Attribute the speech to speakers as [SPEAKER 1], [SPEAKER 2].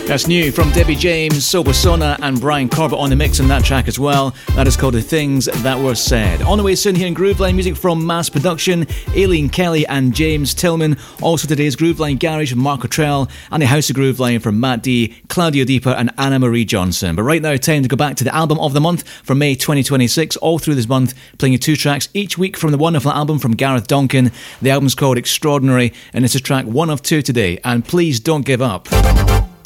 [SPEAKER 1] That's new from Debbie James, Sobosona and Brian Corbett on the mix on that track as well. That is called The Things That Were Said. On the way soon here in Grooveline, music from Mass Production, Aileen Kelly and James Tillman. Also today's Grooveline Garage from Mark Cottrell and the House of Grooveline from Matt D, Claudio Deeper and Anna Marie Johnson. But right now, time to go back to the album of the month for May 2026. All through this month, playing you 2 tracks each week from the wonderful album from Gareth Donkin. The album's called Extraordinary and it's a track 1 of 2 today. And please don't give up.